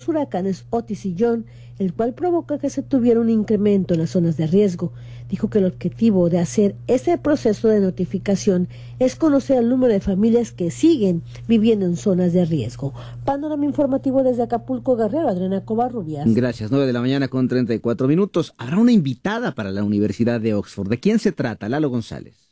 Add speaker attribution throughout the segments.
Speaker 1: los huracanes Otis y John, el cual provoca que se tuviera un incremento en las zonas de riesgo. Dijo que el objetivo de hacer ese proceso de notificación es conocer el número de familias que siguen viviendo en zonas de riesgo. Panorama informativo desde Acapulco, Guerrero, Adriana Covarrubias.
Speaker 2: Gracias, 9:34 a.m. Habrá una invitada para la Universidad de Oxford. ¿De quién se trata? Lalo González.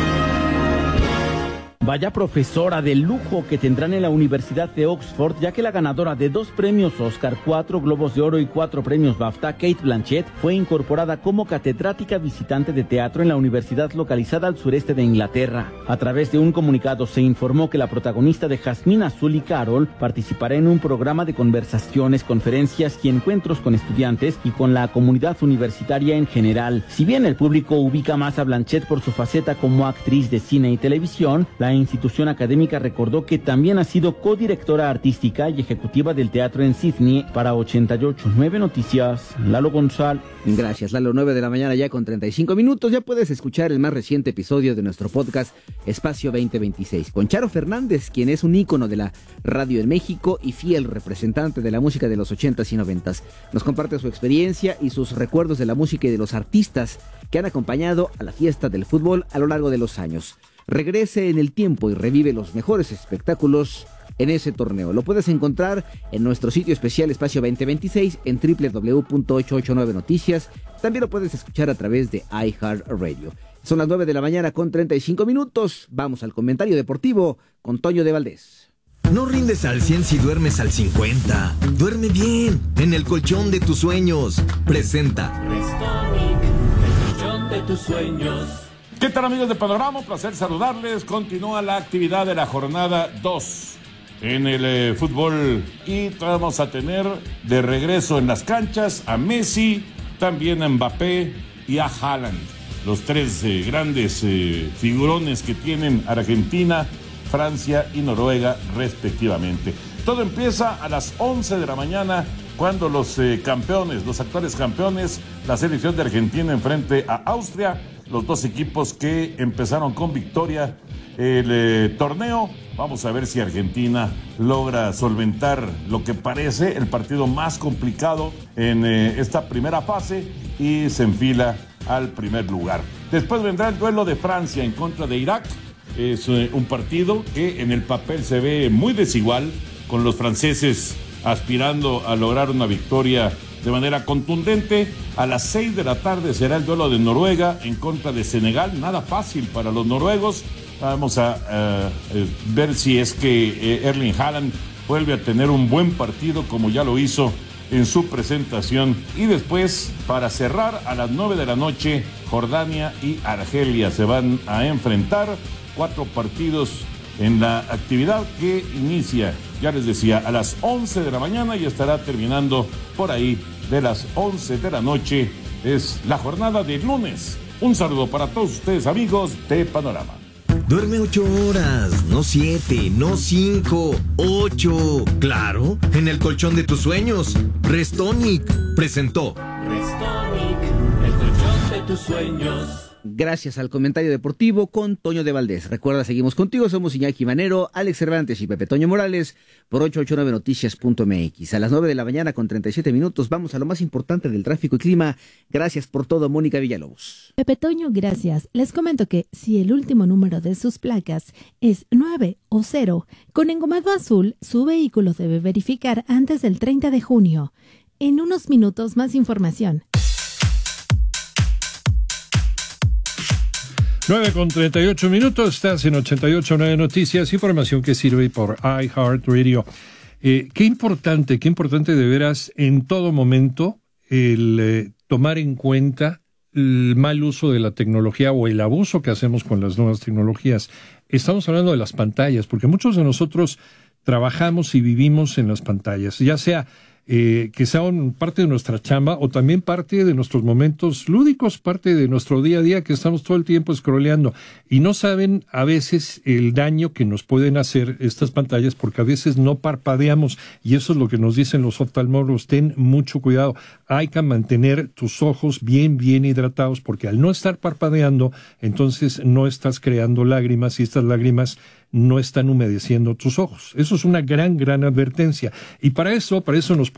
Speaker 3: Vaya profesora de lujo que tendrán en la Universidad de Oxford, ya que la ganadora de 2 premios Oscar, 4 Globos de Oro y 4 premios BAFTA, Cate Blanchett, fue incorporada como catedrática visitante de teatro en la universidad localizada al sureste de Inglaterra. A través de un comunicado se informó que la protagonista de Jasmine Azul y Carol participará en un programa de conversaciones, conferencias y encuentros con estudiantes y con la comunidad universitaria en general. Si bien el público ubica más a Blanchett por su faceta como actriz de cine y televisión, la institución académica recordó que también ha sido codirectora artística y ejecutiva del teatro en Sydney para 88.9 Noticias. Lalo González.
Speaker 2: Gracias, Lalo. 9:35 a.m. Ya puedes escuchar el más reciente episodio de nuestro podcast Espacio 2026 con Charo Fernández, quien es un ícono de la radio en México y fiel representante de la música de los 80s y 90s. Nos comparte su experiencia y sus recuerdos de la música y de los artistas que han acompañado a la fiesta del fútbol a lo largo de los años. Regrese en el tiempo y revive los mejores espectáculos en ese torneo. Lo puedes encontrar en nuestro sitio especial Espacio 2026 en www.889noticias. También lo puedes escuchar a través de iHeartRadio. Son las 9:35 a.m. Vamos al comentario deportivo con Toño de Valdés.
Speaker 4: No rindes al 100 si duermes al 50. Duerme bien en el colchón de tus sueños. Presenta
Speaker 5: Restonic, el colchón de tus sueños.
Speaker 6: ¿Qué tal, amigos de Panorama? Un placer saludarles. Continúa la actividad de la jornada 2 en el fútbol y vamos a tener de regreso en las canchas a Messi, también a Mbappé y a Haaland. Los 3 grandes figurones que tienen Argentina, Francia y Noruega respectivamente. Todo empieza a las 11 de la mañana cuando los campeones, los actuales campeones, la selección de Argentina enfrente a Austria. Los 2 equipos que empezaron con victoria el torneo. Vamos a ver si Argentina logra solventar lo que parece el partido más complicado en esta primera fase y se enfila al primer lugar. Después vendrá el duelo de Francia en contra de Irak. Es un partido que en el papel se ve muy desigual, con los franceses aspirando a lograr una victoria de manera contundente. A las 6 de la tarde será el duelo de Noruega en contra de Senegal. Nada fácil para los noruegos. Vamos a ver si es que Erling Haaland vuelve a tener un buen partido como ya lo hizo en su presentación. Y después, para cerrar, a las 9 de la noche, Jordania y Argelia se van a enfrentar. 4 partidos en la actividad que inicia, ya les decía, a las 11 de la mañana y estará terminando por ahí de las 11 de la noche. Es la jornada de lunes. Un saludo para todos ustedes, amigos de Panorama.
Speaker 4: Duerme 8 horas, no 7, no 5, 8. Claro, en el colchón de tus sueños. Restonic presentó
Speaker 5: Restonic, el colchón de tus sueños.
Speaker 2: Gracias al comentario deportivo con Toño de Valdés. Recuerda, seguimos contigo, somos Iñaki Manero, Alex Cervantes y Pepe Toño Morales por 889noticias.mx. A las 9:37 vamos a lo más importante del tráfico y clima. Gracias por todo, Mónica Villalobos.
Speaker 7: Pepe Toño, gracias. Les comento que si el último número de sus placas es 9 o 0, con engomado azul, su vehículo debe verificar antes del 30 de junio. En unos minutos, más información.
Speaker 8: 9:38, estás en 88.9 Noticias, información que sirve por iHeartRadio. Qué importante de veras en todo momento el tomar en cuenta el mal uso de la tecnología o el abuso que hacemos con las nuevas tecnologías. Estamos hablando de las pantallas, porque muchos de nosotros trabajamos y vivimos en las pantallas, ya sea que sean parte de nuestra chamba o también parte de nuestros momentos lúdicos, parte de nuestro día a día, que estamos todo el tiempo scrolleando y no saben a veces el daño que nos pueden hacer estas pantallas, porque a veces no parpadeamos y eso es lo que nos dicen los oftalmólogos. Ten mucho cuidado, hay que mantener tus ojos bien hidratados, porque al no estar parpadeando, entonces no estás creando lágrimas y estas lágrimas no están humedeciendo tus ojos. Eso es una gran advertencia. Y para eso nos